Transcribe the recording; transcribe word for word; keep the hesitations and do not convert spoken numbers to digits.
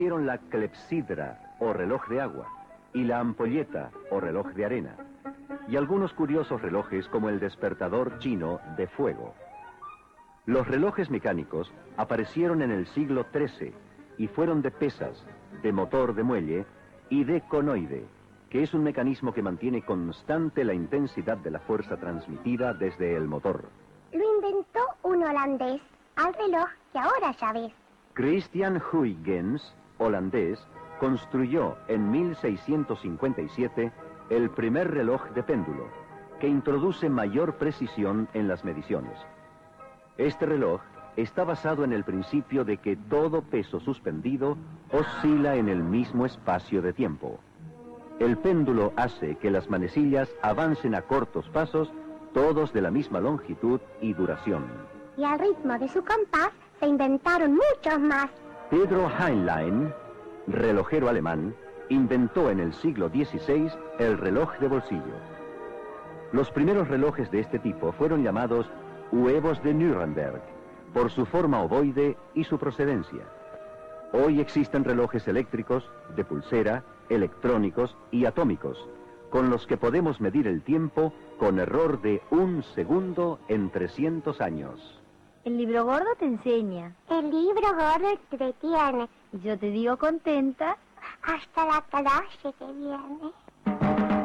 Hicieron la clepsidra, o reloj de agua, y la ampolleta, o reloj de arena, y algunos curiosos relojes como el despertador chino de fuego. Los relojes mecánicos aparecieron en el siglo trece y fueron de pesas, de motor de muelle y de conoide, que es un mecanismo que mantiene constante la intensidad de la fuerza transmitida desde el motor. Lo inventó un holandés, al reloj que ahora ya ves. Christian Huygens, holandés, construyó en mil seiscientos cincuenta y siete el primer reloj de péndulo, que introduce mayor precisión en las mediciones. Este reloj está basado en el principio de que todo peso suspendido oscila en el mismo espacio de tiempo. El péndulo hace que las manecillas avancen a cortos pasos, todos de la misma longitud y duración. Y al ritmo de su compás se inventaron muchos más. Pedro Heinlein, relojero alemán, inventó en el siglo dieciséis el reloj de bolsillo. Los primeros relojes de este tipo fueron llamados huevos de Nuremberg, por su forma ovoide y su procedencia. Hoy existen relojes eléctricos, de pulsera, electrónicos y atómicos, con los que podemos medir el tiempo con error de un segundo en trescientos años. El libro gordo te enseña. El libro gordo te detiene. Y yo te digo contenta. Hasta la clase que viene.